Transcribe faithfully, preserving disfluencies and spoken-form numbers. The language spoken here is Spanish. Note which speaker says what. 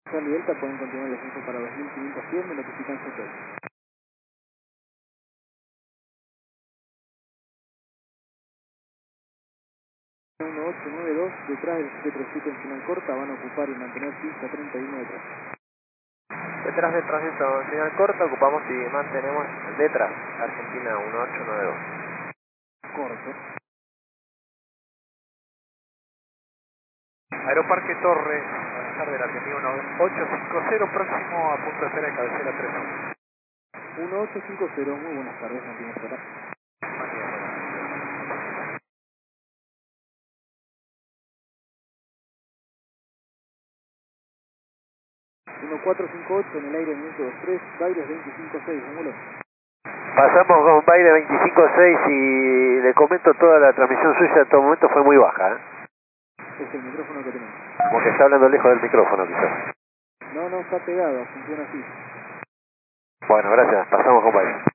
Speaker 1: Charlie Delta, pueden continuar el ascenso para dos mil quinientos cien, me notifican su hotel. uno ocho nueve dos, detrás del siete tres siete en final corta, van a ocupar y mantener pista treinta y uno detrás.
Speaker 2: Detrás del tránsito en señal corta, ocupamos y mantenemos detrás, Argentina uno ocho nueve dos.
Speaker 1: Corto.
Speaker 3: Aeroparque Torre, buenas tardes, la Argentina uno ocho cinco cero, próximo a punto de espera de cabecera tres uno.
Speaker 1: uno ocho cinco cero, muy buenas tardes, Martín Espera. uno cuatro cinco ocho en el aire, minuto veintitrés, Baires veinticinco seis, vámonos.
Speaker 2: Pasamos con Baile veinticinco seis y le comento toda la transmisión suya en todo momento fue muy baja, ¿eh?
Speaker 1: Es el micrófono que tenemos.
Speaker 2: Como que está hablando lejos del micrófono quizás.
Speaker 1: No, no, está pegado, funciona así.
Speaker 2: Bueno, gracias, pasamos con Baile.